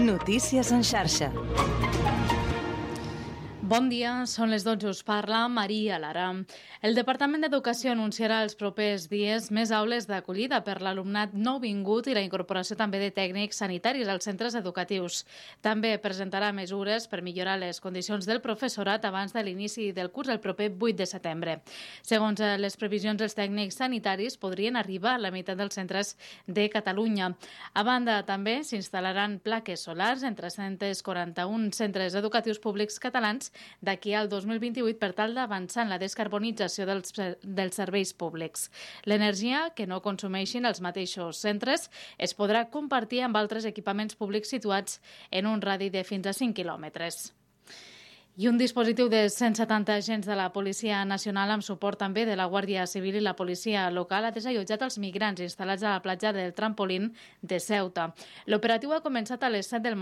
Notícies en xarxa. Bon dia, són les 12, us parla Maria Lara. El Departament d'Educació anunciarà els propers dies més aules d'acollida per l'alumnat nouvingut i la incorporació també de tècnics sanitaris als centres educatius. També presentarà mesures per millorar les condicions del professorat abans de l'inici del curs el proper 8 de setembre. Segons les previsions, els tècnics sanitaris podrien arribar a la meitat dels centres de Catalunya. A banda, també s'instal·laran plaques solars en 341 centres educatius públics catalans d'aquí al 2028 per tal d'avançar en la descarbonització dels serveis públics. L'energia que no consumeixin els mateixos centres es podrà compartir amb altres equipaments públics situats en un radi de fins a 5 quilòmetres. I un dispositiu de 170 agents de la Policia Nacional amb suport també de la Guàrdia Civil i la policia local ha desallotjat els migrants instal·lats a la platja del Trampolín de Ceuta. L'operatiu ha començat a les 7 del matí